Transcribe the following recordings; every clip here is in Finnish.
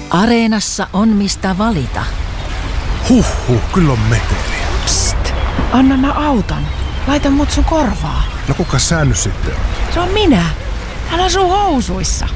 Areenassa on mistä valita. Kyllä on meteliä. Psst, anna mä auton. Laita mut sun korvaa. No kuka sä nyt sitten on? Se on minä. Hän on sun housuissa.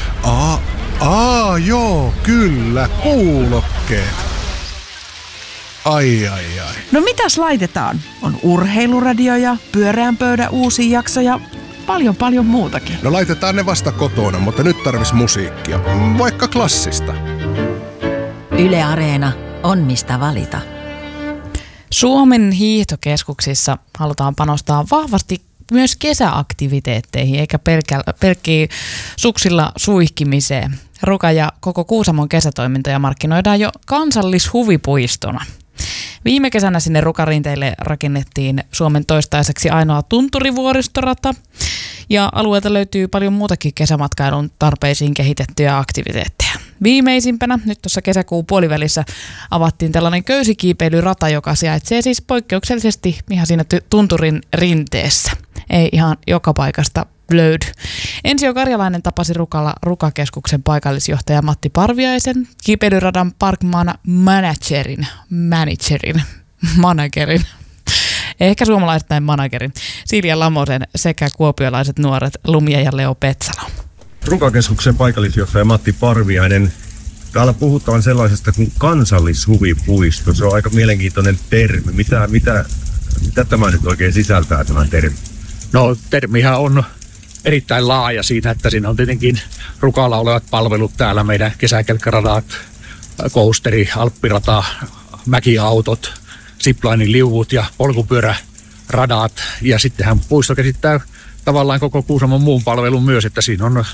Joo, kyllä, kuulokkeet. Ai. No mitäs laitetaan? On urheiluradio ja pyöreän pöydän uusi jakso ja paljon muutakin. No laitetaan ne vasta kotona, mutta nyt tarvis musiikkia. Vaikka klassista. Yle Areena on mistä valita. Suomen hiihtokeskuksissa halutaan panostaa vahvasti myös kesäaktiviteetteihin, eikä pelkkiä suksilla suihkimiseen. Ruka ja koko Kuusamon kesätoimintoja markkinoidaan jo kansallishuvipuistona. Viime kesänä sinne Rukarinteille rakennettiin Suomen toistaiseksi ainoa tunturivuoristorata. Ja alueelta löytyy paljon muutakin kesämatkailun tarpeisiin kehitettyjä aktiviteetteja. Viimeisimpänä, nyt tuossa kesäkuun puolivälissä, avattiin tällainen köysikiipeilyrata, joka sijaitsee siis poikkeuksellisesti ihan siinä tunturin rinteessä. Ei ihan joka paikasta löydy. Ensio Karjalainen tapasi Rukalla Rukakeskuksen paikallisjohtaja Matti Parviaisen, kiipeilyradan managerin, ehkä suomalaistain managerin, Silja Lamosen sekä kuopiolaiset nuoret Lumia ja Leo Petsalo. Rukakeskuksen paikallisjohtaja Matti Parviainen. Täällä puhutaan sellaisesta kuin kansallishuvipuisto. Se on aika mielenkiintoinen termi. Mitä tämä nyt oikein sisältää, tämä termi? No, termihän on erittäin laaja siinä, että siinä on tietenkin Rukalla olevat palvelut täällä, meidän kesäkelkkaradat, coasteri, alppirata, mäkiautot, ziplinin liuvut ja polkupyöräradat. Ja sittenhän puisto käsittää tavallaan koko Kuusamon muun palvelun myös, että siinä on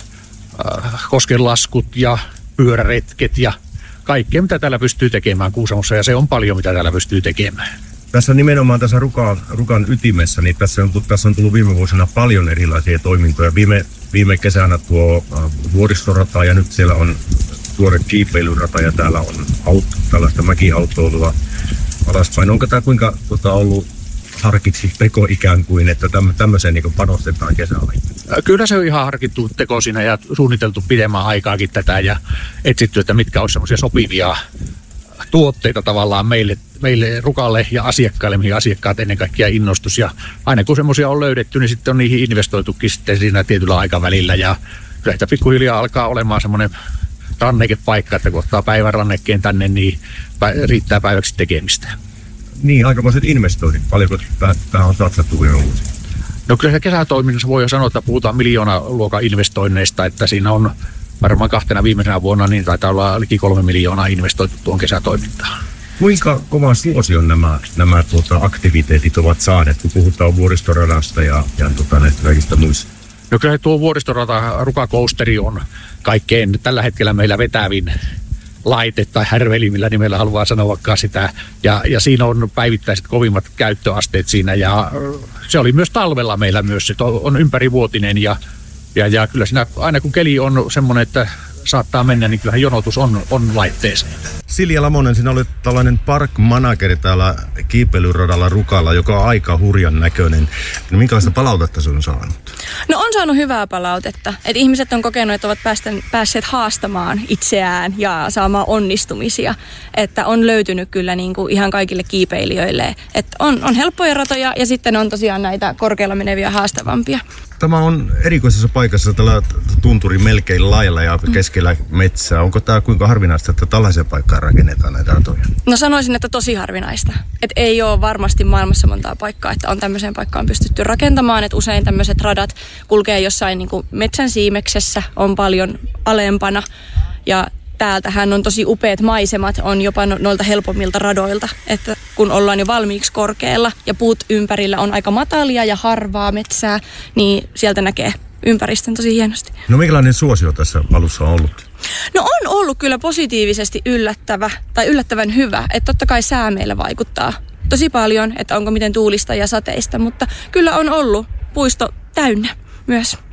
koskenlaskut ja pyöräretket ja kaikkea, mitä täällä pystyy tekemään Kuusamossa, ja se on paljon, mitä täällä pystyy tekemään. Tässä nimenomaan tässä Rukan ytimessä, niin tässä on tullut viime vuosina paljon erilaisia toimintoja. Viime kesänä tuo vuoristorata ja nyt siellä on tuore kiipeilyrata ja täällä on tällaista mäkiautoilua alaspäin. Onko tämä kuinka ollut harkitsi teko ikään kuin, että tämmöiseen niin panostetaan kesällä? Kyllä se on ihan harkittu teko siinä ja suunniteltu pidemmän aikaakin tätä ja etsitty, että mitkä olisi semmoisia sopivia tuotteita tavallaan meille Rukalle ja asiakkaille, mihin asiakkaat ennen kaikkea innostus. Ja aina kun semmoisia on löydetty, niin sitten on niihin investoitukin sitten siinä tietyllä aikavälillä. Ja kyllä sitä pikkuhiljaa alkaa olemaan semmoinen rannekepaikka, että kun ottaa päivän rannekkeen tänne, niin riittää päiväksi tekemistä. Niin, aikamoiset investoinnit. Paljonko tähän on satsattu viime vuosi? No kyllä se kesätoiminnassa voi jo sanoa, että puhutaan miljoonaluokan investoinneista, että siinä on varmaan 2 viimeisenä vuonna, niin taitaa olla liki 3 miljoonaa investoitu tuon kesätoimintaan. Kuinka kovan suosion nämä aktiviteetit ovat saaneet, kun puhutaan vuoristoradasta ja näistä kaikista muista? No kyllä tuo vuoristorata Rukakousteri on kaikkein tällä hetkellä meillä vetävin laite tai härveli, millä nimellä haluaa sanoa sitä. Ja siinä on päivittäiset kovimmat käyttöasteet siinä ja se oli myös talvella meillä myös. Se on ympärivuotinen ja kyllä siinä aina kun keli on semmoinen, että saattaa mennä, niin kyllähän jonotus on laitteeseen. Silja Lamonen, sinä olet tällainen park manageri täällä kiipeilyradalla Rukalla, joka on aika hurjan näköinen. No, minkälaista palautetta se on saanut? No on saanut hyvää palautetta. Et ihmiset on kokenut, että ovat päässeet haastamaan itseään ja saamaan onnistumisia. Että on löytynyt kyllä niin kuin ihan kaikille kiipeilijöille. Että on helppoja ratoja ja sitten on tosiaan näitä korkealla meneviä haastavampia. Tämä on erikoisessa paikassa tällä tunturi melkein lailla ja keskellä metsää. Onko tämä kuinka harvinaista, että tällaisen paikkaan rakennetaan näitä ratoja? No sanoisin, että tosi harvinaista. Että ei ole varmasti maailmassa montaa paikkaa, että on tämmöiseen paikkaan pystytty rakentamaan. Että usein tämmöiset radat kulkee jossain niin kuin metsän siimeksessä, on paljon alempana ja täältähän on tosi upeat maisemat, on jopa noilta helpommilta radoilta, että kun ollaan jo valmiiksi korkealla ja puut ympärillä on aika matalia ja harvaa metsää, niin sieltä näkee ympäristön tosi hienosti. No minkälainen suosio tässä alussa on ollut? No on ollut kyllä positiivisesti yllättävän hyvä, että totta kai sää meillä vaikuttaa tosi paljon, että onko miten tuulista ja sateista, mutta kyllä on ollut puisto täynnä myös.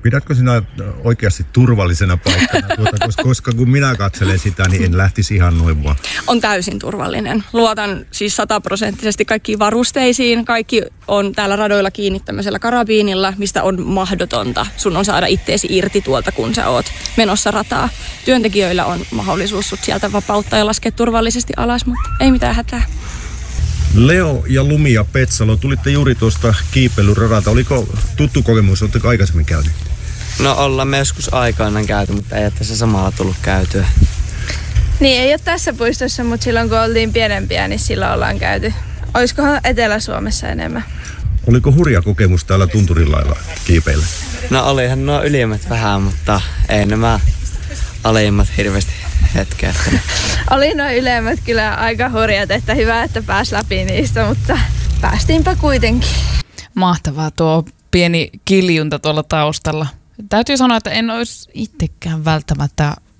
Pidätkö sinä oikeasti turvallisena paikkana? Koska kun minä katselen sitä, niin en lähtisi ihan noin vaan. On täysin turvallinen. Luotan siis 100% kaikkiin varusteisiin. Kaikki on täällä radoilla kiinni tämmöisellä karabiinilla, mistä on mahdotonta. Sun on saada itteesi irti tuolta, kun sä oot menossa rataa. Työntekijöillä on mahdollisuus sut sieltä vapauttaa ja laskea turvallisesti alas, mutta ei mitään hätää. Leo ja Lumi ja Petsalo, tulitte juuri tuosta kiipeilyradalta. Oliko tuttu kokemus? Oletteko aikaisemmin käynyt? No ollaan me joskus aikoinaan käyty, mutta ei ole tässä samalla tullut käytyä. Niin, ei ole tässä puistossa, mutta silloin kun oltiin pienempiä, niin silloin ollaan käyty. Olisikohan Etelä-Suomessa enemmän? Oliko hurja kokemus täällä Tunturilailla kiipeillä? No olihan nuo ylimmät vähän, mutta ei nämä alimmat hirveästi hetkeä. Oli nuo ylemmät kyllä aika hurjat, että hyvä, että pääsi läpi niistä, mutta päästiinpä kuitenkin. Mahtavaa tuo pieni kiljunta tuolla taustalla. Täytyy sanoa, että en olisi itsekään välttämättä